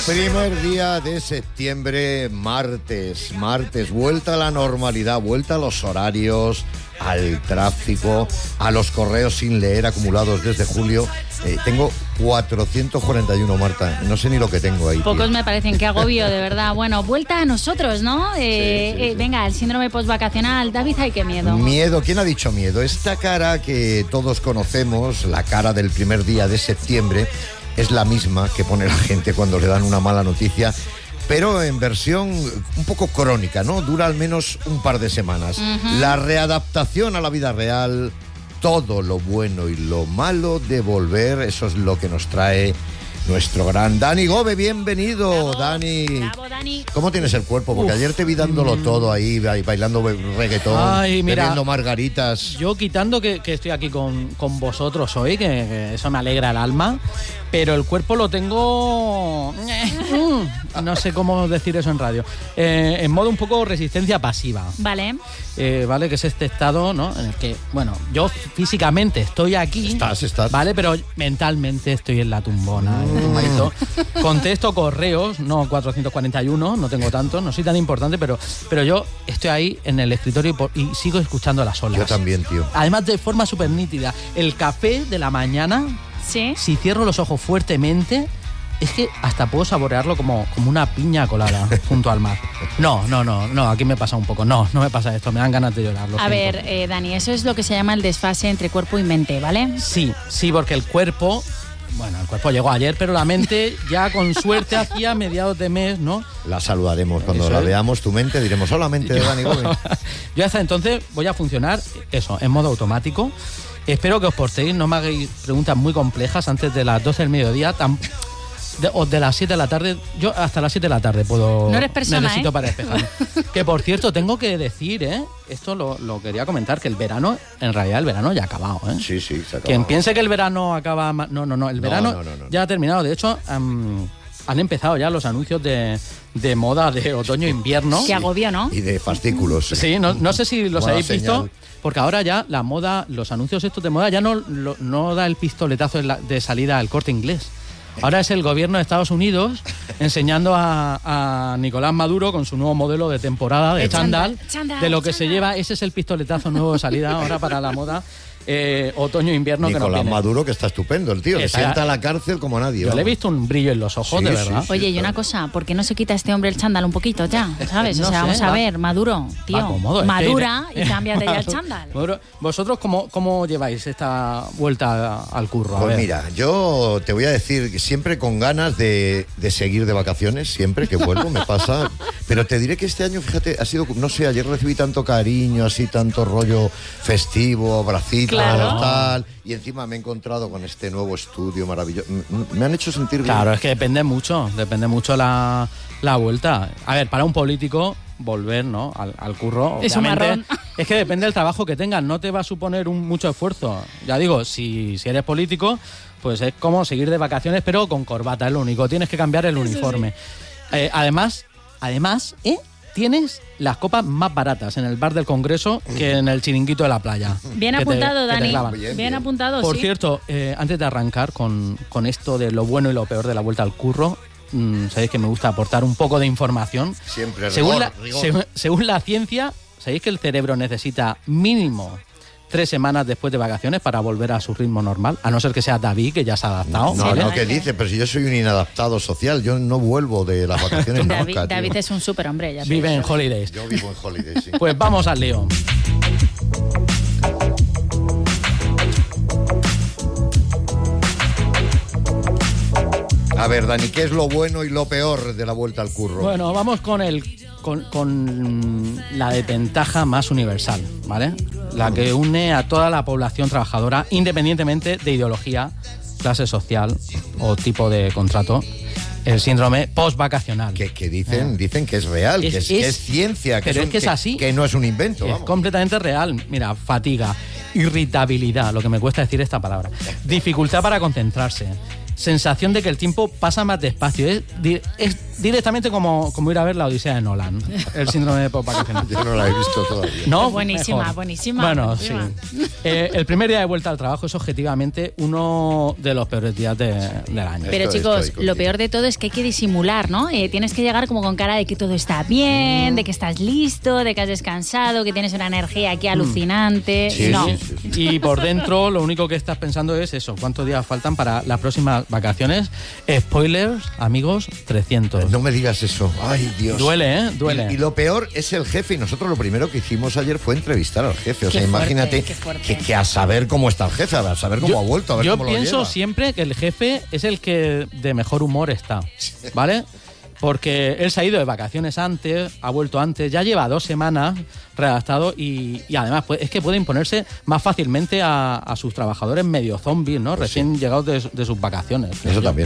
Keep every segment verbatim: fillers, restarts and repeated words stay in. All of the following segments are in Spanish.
Primer día de septiembre, martes, martes, vuelta a la normalidad, vuelta a los horarios, al tráfico, a los correos sin leer acumulados desde julio. Eh, tengo cuatrocientos cuarenta y uno, Marta, no sé ni lo que tengo ahí. Pocos tío. me parecen, qué agobio, de verdad. Bueno, vuelta a nosotros, ¿no? Eh, Sí, sí, eh, sí. Venga, el síndrome postvacacional. David, ay, qué miedo. Miedo, ¿quién ha dicho miedo? Esta cara que todos conocemos, la cara del primer día de septiembre, es la misma que pone la gente cuando le dan una mala noticia, pero en versión un poco crónica, ¿no? Dura al menos un par de semanas. Uh-huh. La readaptación a la vida real, todo lo bueno y lo malo de volver, eso es lo que nos trae nuestro gran Dani Gómez. Bienvenido, Bravo, Dani. Bravo, Dani. ¿Cómo tienes el cuerpo? Porque Uf. ayer te vi dándolo todo ahí, bailando reggaetón, Ay, mira, bebiendo margaritas. Yo quitando que, que estoy aquí con, con vosotros hoy, que, que eso me alegra el alma, pero el cuerpo lo tengo... No sé cómo decir eso en radio. Eh, en modo un poco resistencia pasiva. Vale. Eh, ¿Vale? Que es este estado, ¿no? En el que, bueno, yo físicamente estoy aquí. Estás, estás. ¿Vale? Pero mentalmente estoy en la tumbona, en el tumbadito. Contesto correos, no cuatrocientos cuarenta y uno, no tengo tantos, no soy tan importante, pero, pero yo estoy ahí en el escritorio y, por, y sigo escuchando las olas. Yo también, tío. Además, de forma súper nítida. El café de la mañana, Sí. si cierro los ojos fuertemente, es que hasta puedo saborearlo como, como una piña colada junto al mar. No, no, no, no, aquí me pasa un poco. No, no me pasa esto, me dan ganas de llorar. lo A siento. ver, eh, Dani, eso es lo que se llama el desfase entre cuerpo y mente, ¿vale? Sí, sí, porque el cuerpo... Bueno, el cuerpo llegó ayer, pero la mente ya con suerte hacía mediados de mes, ¿no? La saludaremos cuando Eso la es. veamos, tu mente, diremos, hola mente de Dani Gómez. Yo hasta entonces voy a funcionar, eso, en modo automático. Espero que os portéis, no me hagáis preguntas muy complejas antes de las doce del mediodía, tan, de, o de las siete de la tarde. Yo hasta las siete de la tarde puedo... No eres persona, necesito ¿eh? para despejarme. Que por cierto, tengo que decir, ¿eh? Esto lo, lo quería comentar, que el verano, en realidad el verano ya ha acabado, ¿eh? Sí, sí, se acabó. Quien piense que el verano acaba... ma- No, no, no, el No, verano no, no, no. ya ha terminado. De hecho, um, han empezado ya los anuncios de, de moda de otoño-invierno. Qué agobio, ¿no? Y de fascículos. Sí, no, no sé si los Buena habéis señal. visto, porque ahora ya la moda, los anuncios estos de moda ya no, lo- no da el pistoletazo de, la- de salida al Corte Inglés. Ahora es el gobierno de Estados Unidos enseñando a, a Nicolás Maduro con su nuevo modelo de temporada de El chándal, chándal, chándal, de lo que se chándal. lleva. Ese es el pistoletazo nuevo de salida ahora para la moda eh, otoño-invierno que nos Nicolás viene. Maduro, que está estupendo el tío, que Está- sienta a la cárcel como nadie. Yo le he vamos. visto un brillo en los ojos, Sí, de sí, verdad. sí. Oye, y claro. una cosa, ¿por qué no se quita este hombre el chándal un poquito ya? ¿Sabes? No o sea, sé, vamos a va- ver, Maduro, tío. Va cómodo, es que- madura y cámbiate ya el chándal. Maduro, ¿vosotros cómo, cómo lleváis esta vuelta al curro? A Pues ver. mira, yo te voy a decir que siempre con ganas de, de seguir de vacaciones, siempre que vuelvo me pasa, pero te diré que este año, fíjate, ha sido, no sé, ayer recibí tanto cariño, así tanto rollo festivo, abracitos, Claro. tal, y encima me he encontrado con este nuevo estudio maravilloso. M- Me han hecho sentir bien. Claro, es que depende mucho, depende mucho la, la vuelta. A ver, para un político, volver, ¿no? Al, al curro, Es un obviamente, marrón. es que depende del trabajo que tengas, no te va a suponer un, mucho esfuerzo. Ya digo, si, si eres político, pues es como seguir de vacaciones, pero con corbata, es lo único. Tienes que cambiar el uniforme. Eh, además, además, ¿eh? Tienes las copas más baratas en el bar del Congreso que en el chiringuito de la playa. Bien Que te- apuntado, que te Dani. clavan. Bien, Bien, bien. apuntado, Por sí. cierto, eh, antes de arrancar con, con esto de lo bueno y lo peor de la vuelta al curro, mmm, sabéis que me gusta aportar un poco de información. Siempre, Según, rigor, la, rigor. según- según la ciencia, sabéis que el cerebro necesita mínimo tres semanas después de vacaciones para volver a su ritmo normal, a no ser que sea David, que ya se ha adaptado. No, ¿vale? no, ¿qué dice? Pero si yo soy un inadaptado social, yo no vuelvo de las vacaciones David, nunca, tío. David es un superhombre, ya te Vive en digo. holidays. Yo vivo en holiday, sí. Pues vamos al lío. A ver, Dani, ¿qué es lo bueno y lo peor de la vuelta al curro? Bueno, vamos con el con, con la desventaja más universal, ¿vale? La que une a toda la población trabajadora, independientemente de ideología, clase social o tipo de contrato. El síndrome postvacacional. Que, que dicen, dicen que es real, Es- que, es, es- que es ciencia, que, pero es, es que es así. que no es un invento. Es Vamos. completamente real. Mira, fatiga, irritabilidad, lo que me cuesta decir esta palabra, dificultad para concentrarse, sensación de que el tiempo pasa más despacio. Es, di- es directamente como, como ir a ver la Odisea de Nolan, el síndrome de post-vacacional. Yo no la he visto todavía. ¿No? Buenísima, Mejor. buenísima. Bueno, buenísima. sí. Eh, el primer día de vuelta al trabajo es objetivamente uno de los peores días de, del año. Pero Esto- chicos, estoy lo contigo. peor de todo es que hay que disimular, ¿no? Eh, tienes que llegar como con cara de que todo está bien, Mm. de que estás listo, de que has descansado, que tienes una energía aquí alucinante. Sí, no. sí, sí, sí. Y por dentro lo único que estás pensando es eso, ¿cuántos días faltan para las próximas vacaciones? Spoilers, amigos, trescientos. No me digas eso. Ay, Dios. Duele, ¿eh? Duele. Y, y lo peor es el jefe. Y nosotros lo primero que hicimos ayer fue entrevistar al jefe. O sea, Qué fuerte, imagínate qué fuerte. que, que a saber cómo está el jefe, a saber cómo Yo- ha vuelto, a ver yo cómo lo pienso lleva. siempre que el jefe es el que de mejor humor está, ¿vale? Porque él se ha ido de vacaciones antes, ha vuelto antes, ya lleva dos semanas redactado y, y además pues, es que puede imponerse más fácilmente a, a sus trabajadores medio zombies, ¿no? Recién llegados de, de sus vacaciones. Eso también.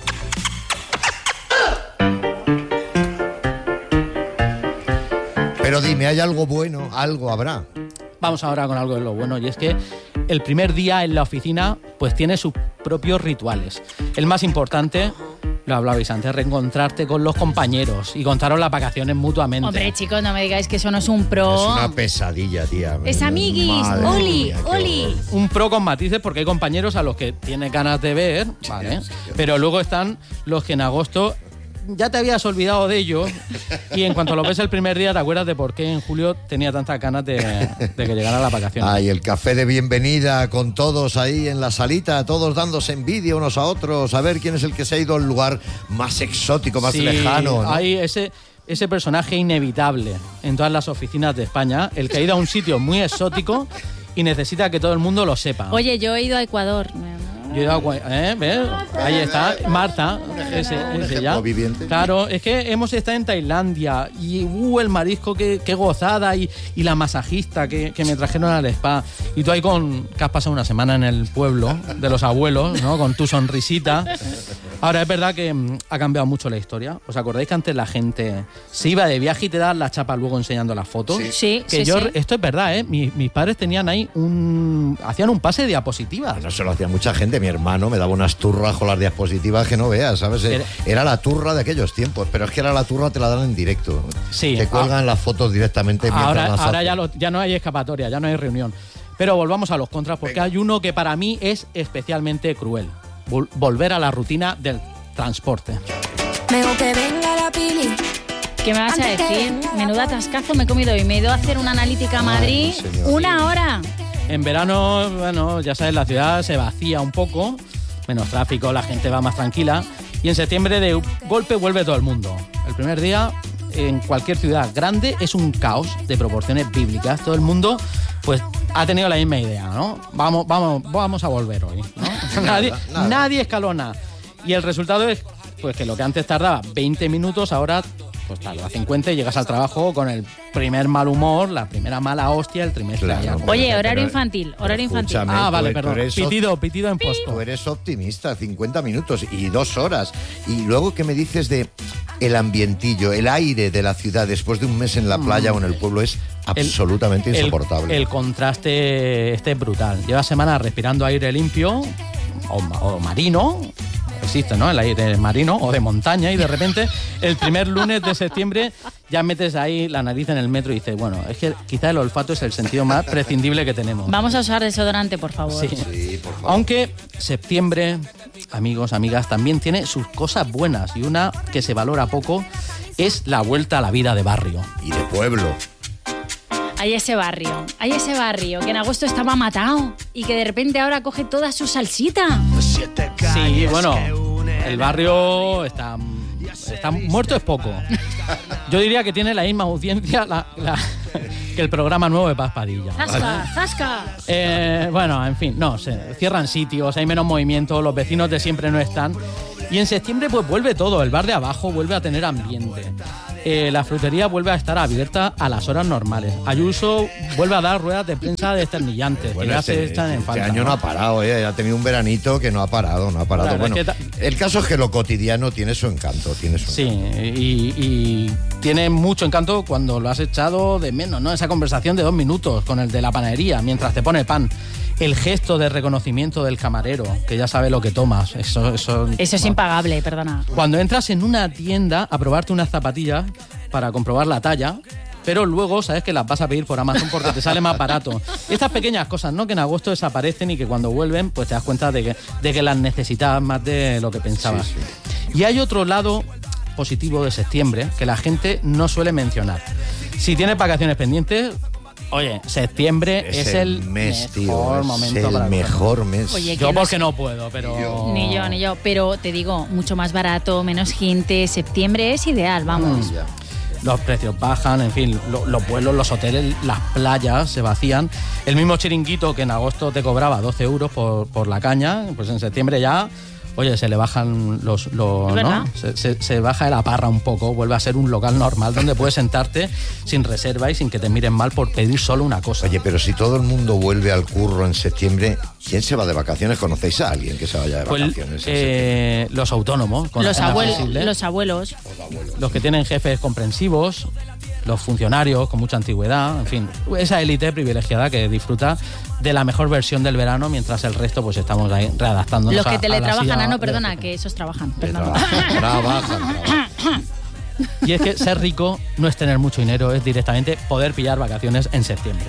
Pero dime, ¿hay algo bueno? Algo habrá. Vamos ahora con algo de lo bueno, y es que el primer día en la oficina pues tiene sus propios rituales. El más importante, lo hablabais antes, reencontrarte con los compañeros y contaros las vacaciones mutuamente. Hombre, chicos, no me digáis que eso no es un pro. Es una pesadilla, tía. Es amiguis, Madre Oli, mía, qué Oli. horror. Un pro con matices porque hay compañeros a los que tienes ganas de ver, ¿vale? sí, sí. Pero luego están los que en agosto ya te habías olvidado de ellos y en cuanto lo ves el primer día te acuerdas de por qué en julio tenía tantas ganas de, de que llegara la vacación. Ay, el café de bienvenida con todos ahí en la salita, todos dándose envidia unos a otros, a ver quién es el que se ha ido al lugar más exótico, más Sí, lejano, ¿no? hay ese, ese personaje inevitable en todas las oficinas de España, el que ha ido a un sitio muy exótico y necesita que todo el mundo lo sepa. Oye, yo he ido a Ecuador. Yo he ido a Gua- ¿eh? ¿Ves? Ahí está, Marta, ese, un ese ejemplo ya. viviente. Claro, es que hemos estado en Tailandia y uh, el marisco, qué, qué gozada, y, y la masajista que, que me trajeron al spa. Y tú ahí con, que has pasado una semana en el pueblo de los abuelos, ¿no? Con tu sonrisita. Ahora, es verdad que mm, ha cambiado mucho la historia. ¿Os acordáis que antes la gente se iba de viaje y te daban la chapa luego enseñando las fotos? Sí. Sí, Que sí, yo, sí. esto es verdad, ¿eh? Mis, mis padres tenían ahí un... hacían un pase de diapositivas. No se lo hacía mucha gente. Mi hermano me daba unas turras con las diapositivas que no veas, ¿sabes? Era- Era la turra de aquellos tiempos, pero es que ahora la turra te la dan en directo. Sí. Te cuelgan las fotos directamente mientras Ahora, las ahora hacen. ya, lo- ya no hay escapatoria, ya no hay reunión. Pero volvamos a los contras, porque Venga. hay uno que para mí es especialmente cruel. Vol- volver a la rutina del transporte. Mejor que venga la pili. ¿Qué me vas a decir? Menuda atascazo me he comido y me he ido a hacer una analítica a Madrid. Ay, señor. Una hora. En verano, bueno, ya sabes, la ciudad se vacía un poco, menos tráfico, la gente va más tranquila. Y en septiembre de golpe vuelve todo el mundo. El primer día, en cualquier ciudad grande, es un caos de proporciones bíblicas. Todo el mundo, pues, ha tenido la misma idea, ¿no? Vamos, vamos, vamos a volver hoy, ¿no? nadie, nada. nadie escalona. Y el resultado es, pues, que lo que antes tardaba veinte minutos, ahora pues tarda cincuenta y llegas al trabajo con el primer mal humor, la primera mala hostia, el trimestre. Claro, ya. pero- Oye, pero- horario pero- infantil, horario infantil. escúchame, Ah, tú- vale, tú perdón. eres Pitido, pitido en posto. Tú eres optimista, cincuenta minutos y dos horas. Y luego, ¿qué me dices de el ambientillo, el aire de la ciudad después de un mes en la playa o en el pueblo? Es absolutamente El- insoportable. El, contraste este es brutal. Lleva semanas respirando aire limpio o, ma- o marino. Existe, ¿no? El aire marino o de montaña, y de repente el primer lunes de septiembre ya metes ahí la nariz en el metro y dices, bueno, es que quizá el olfato es el sentido más prescindible que tenemos. Vamos a usar desodorante, por favor. Sí. Sí, por favor. Aunque septiembre, amigos, amigas, también tiene sus cosas buenas, y una que se valora poco es la vuelta a la vida de barrio. Y de pueblo. Hay ese barrio, hay ese barrio que en agosto estaba matado y que de repente ahora coge toda su salsita. Sí, bueno, el barrio está, está muerto es poco. Yo diría que tiene la misma audiencia la- la- que el programa nuevo de Paz Padilla. ¡Zasca, zasca! Eh, bueno, en fin, no, se cierran sitios, hay menos movimiento, los vecinos de siempre no están. Y en septiembre pues vuelve todo, el bar de abajo vuelve a tener ambiente. Eh, la frutería vuelve a estar abierta a las horas normales. Ayuso vuelve a dar ruedas de prensa desternillantes, que ya se echan en este falta. año no ¿no? ha parado, ¿eh? Ha tenido un veranito que no ha parado, no ha parado. Claro, Bueno, es que ta- el caso es que lo cotidiano tiene su encanto, tiene su Sí, y, y tiene mucho encanto cuando lo has echado de menos, ¿no? Esa conversación de dos minutos con el de la panadería mientras te pone pan. el gesto de reconocimiento del camarero, que ya sabe lo que tomas. Eso, eso, Eso es impagable, perdona. Cuando entras en una tienda a probarte unas zapatillas para comprobar la talla, pero luego sabes que las vas a pedir por Amazon porque te sale más barato. Estas pequeñas cosas, ¿no? Que en agosto desaparecen y que cuando vuelven pues te das cuenta de que, de que las necesitabas más de lo que pensabas. Sí, sí. Y hay otro lado positivo de septiembre que la gente no suele mencionar. Si tienes vacaciones pendientes, oye, septiembre es, es el mes, tío, mejor es momento el para mejor mes. Oye, yo no porque sé. no puedo, pero... Ni yo. ni yo, ni yo. Pero te digo, mucho más barato, menos gente. Septiembre es ideal, vamos. Mm, ya. Los precios bajan, en fin, lo, los vuelos, los hoteles, las playas se vacían. El mismo chiringuito que en agosto te cobraba doce euros por, por la caña, pues en septiembre ya, oye, se le bajan los... los ¿no? se, se, se baja la parra un poco, vuelve a ser un local normal donde puedes sentarte sin reserva y sin que te miren mal por pedir solo una cosa. Oye, pero si todo el mundo vuelve al curro en septiembre, ¿quién se va de vacaciones? ¿Conocéis a alguien que se vaya de pues, vacaciones? Eh, los autónomos. Con los, abuel los abuelos. Los abuelos. Los que tienen jefes comprensivos, los funcionarios con mucha antigüedad, en fin, esa élite privilegiada que disfruta de la mejor versión del verano mientras el resto pues estamos ahí readaptándonos. Los que a, teletrabajan, a ah, no, perdona, que esos trabajan. Trabajan, trabajan, trabajan. Y es que ser rico no es tener mucho dinero, es directamente poder pillar vacaciones en septiembre.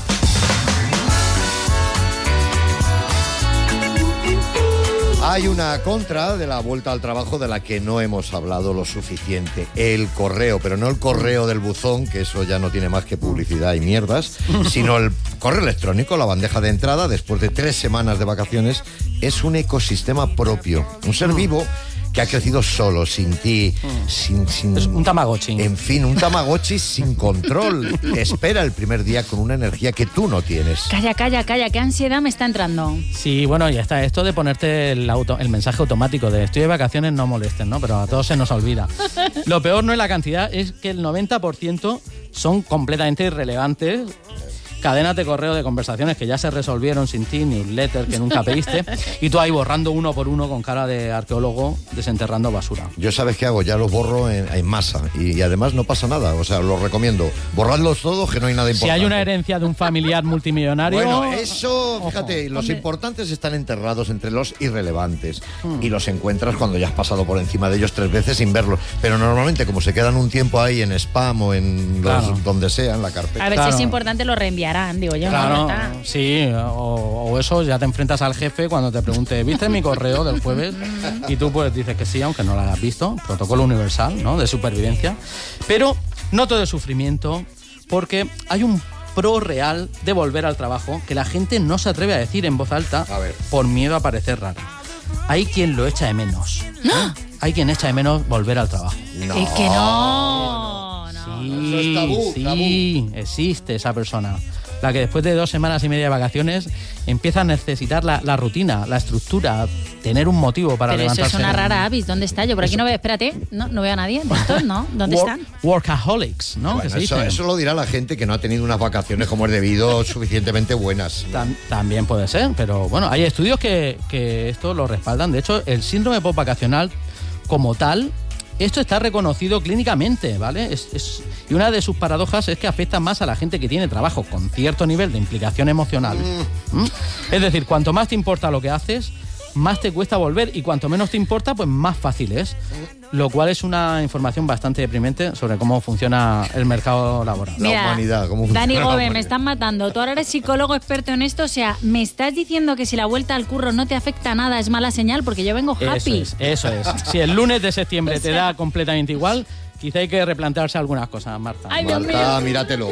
Hay una contra de la vuelta al trabajo de la que no hemos hablado lo suficiente. El correo, pero no el correo del buzón, que eso ya no tiene más que publicidad y mierdas, sino el correo electrónico, la bandeja de entrada, después de tres semanas de vacaciones, es un ecosistema propio, un ser vivo que ha crecido solo, sin ti, sin, sin... Es un tamagotchi. En fin, un tamagotchi sin control. Te espera el primer día con una energía que tú no tienes. Calla, calla, calla, qué ansiedad me está entrando. Sí, bueno, ya está. Esto de ponerte el, auto, el mensaje automático de estoy de vacaciones, no molesten, ¿no? Pero a todos se nos olvida. Lo peor no es la cantidad, es que el noventa por ciento son completamente irrelevantes. Cadenas de correo de conversaciones que ya se resolvieron sin ti, newsletter que nunca pediste, y tú ahí borrando uno por uno con cara de arqueólogo desenterrando basura. Yo, ¿sabes qué hago? Ya los borro en, en masa y, y además no pasa nada, o sea, los recomiendo. Borradlos todos, que no hay nada importante. Si hay una herencia de un familiar multimillonario... Bueno, eso, fíjate, ojo, los ¿dónde? Importantes están enterrados entre los irrelevantes hmm. y los encuentras cuando ya has pasado por encima de ellos tres veces sin verlos. Pero normalmente, como se quedan un tiempo ahí en spam o en claro. los, donde sea, en la carpeta. A ver claro. si es importante, lo reenviarán, digo yo. Claro, ¿no? sí, o, o eso, ya te enfrentas al jefe cuando te pregunte, ¿viste mi correo del jueves? Y tú pues dices que sí, aunque no lo hayas visto, protocolo universal, ¿no?, de supervivencia. Pero no todo es sufrimiento, porque hay un pro real de volver al trabajo que la gente no se atreve a decir en voz alta a ver. por miedo a parecer rara. Hay quien lo echa de menos. ¿No? Hay quien echa de menos volver al trabajo. No. Es que no, no. Sí, Eso es tabú, sí, tabú. existe esa persona. La que después de dos semanas y media de vacaciones empieza a necesitar la, la rutina, la estructura, tener un motivo para Pero levantarse. eso es una rara avis. ¿Dónde está? Yo por aquí Eso. no veo, espérate, no, no veo a nadie. ¿Estos no? ¿Dónde Work, están? Workaholics, ¿no? Bueno, que se eso, dice. eso lo dirá la gente que no ha tenido unas vacaciones como es debido suficientemente buenas. Tam- también puede ser, pero bueno, hay estudios que, que esto lo respaldan. De hecho, el síndrome postvacacional como tal, esto está reconocido clínicamente, ¿vale? Es, es, y una de sus paradojas es que afecta más a la gente que tiene trabajo con cierto nivel de implicación emocional. ¿Mm? Es decir, cuanto más te importa lo que haces, más te cuesta volver, y cuanto menos te importa, pues más fácil es. Lo cual es una información bastante deprimente sobre cómo funciona el mercado laboral. La Mira, humanidad, ¿cómo funciona Dani la Gómez, humanidad? me están matando. Tú ahora eres psicólogo experto en esto, o sea, ¿me estás diciendo que si la vuelta al curro no te afecta nada es mala señal? Porque yo vengo happy. Eso es, eso es. Si el lunes de septiembre O te sea- da completamente igual, quizá hay que replantearse algunas cosas, Marta. Ay, Dios Marta, mío. míratelo.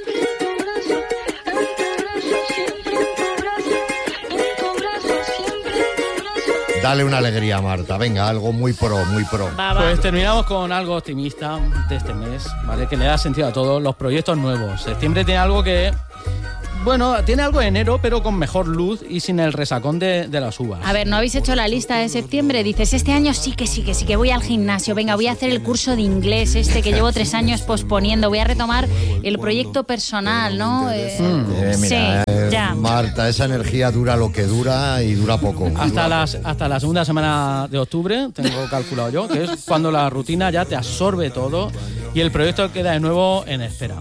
Dale una alegría a Marta, venga, algo muy pro, muy pro. Va, va. Pues terminamos con algo optimista de este mes, ¿vale? Que le da sentido a todos los proyectos nuevos. Septiembre tiene algo que... Bueno, tiene algo de enero, pero con mejor luz y sin el resacón de, de las uvas. A ver, ¿no habéis hecho la lista de septiembre? Dices, este año sí que sí, que sí, que voy al gimnasio. Venga, voy a hacer el curso de inglés este que llevo tres años posponiendo. Voy a retomar el proyecto personal, ¿no? Eh, Eh, mira, sí, eh, ya. Marta, esa energía dura lo que dura y dura poco. Hasta, las, hasta la segunda semana de octubre, tengo calculado yo, que es cuando la rutina ya te absorbe todo y el proyecto queda de nuevo en espera.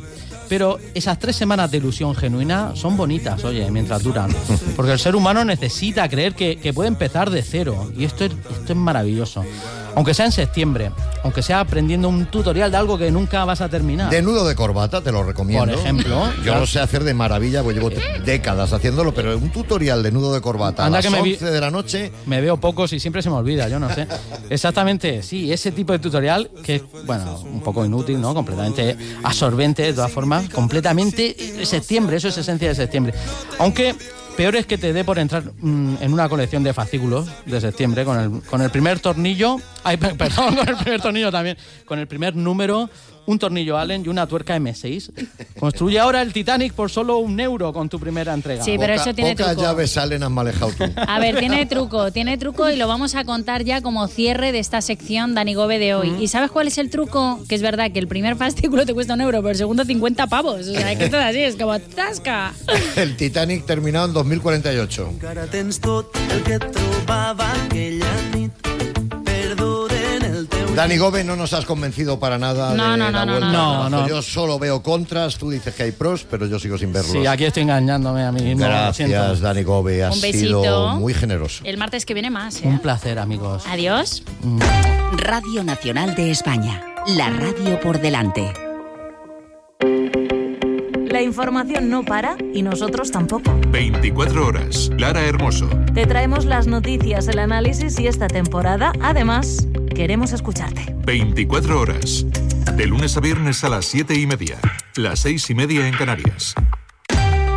Pero esas tres semanas de ilusión genuina son bonitas, oye, mientras duran. Porque el ser humano necesita creer que, que puede empezar de cero. Y esto es, esto es maravilloso. Aunque sea en septiembre, aunque sea aprendiendo un tutorial de algo que nunca vas a terminar. De nudo de corbata, te lo recomiendo. Por ejemplo. Yo lo sé hacer de maravilla, pues llevo décadas haciéndolo, pero un tutorial de nudo de corbata Anda a las que me vi- once de la noche... Me veo pocos y siempre se me olvida, yo no sé. Exactamente, sí, ese tipo de tutorial que es, bueno, un poco inútil, ¿no? Completamente absorbente, de todas formas, completamente septiembre, eso es esencia de septiembre. Aunque peor es que te dé por entrar mmm, en una colección de fascículos de septiembre con el, con el primer tornillo, ay, perdón, con el primer tornillo también, con el primer número, un tornillo Allen y una tuerca eme seis. Construye ahora el Titanic por solo un euro con tu primera entrega. Sí, pero Poca- eso tiene pocas truco. llaves Allen has manejado tú. A ver, tiene truco, tiene truco y lo vamos a contar ya como cierre de esta sección Dani Gobe de hoy. ¿Y sabes cuál es el truco? Que es verdad que el primer fascículo te cuesta un euro, pero el segundo cincuenta pavos. O sea, que esto es así, es como tasca. El Titanic terminado en dos mil cuarenta y ocho. Encara tens tot el que trobava aquella nit. Perduren el teu... Dani Gobe, no nos has convencido para nada No, de no, la no, vuelta no, al no. trabajo. No, no. Yo solo veo contras, tú dices que hay pros, pero yo sigo sin verlos. Sí, aquí estoy engañándome a mí mismo. lo Gracias, siento. Dani Gobe, has Un besito. sido muy generoso. El martes que viene más, Un ¿eh? placer, amigos. Adiós. Radio Nacional de España. La radio por delante. La información no para y nosotros tampoco. veinticuatro horas. Lara Hermoso. Te traemos las noticias, el análisis y esta temporada, además, queremos escucharte. veinticuatro horas. De lunes a viernes a las siete y media. Las seis y media en Canarias.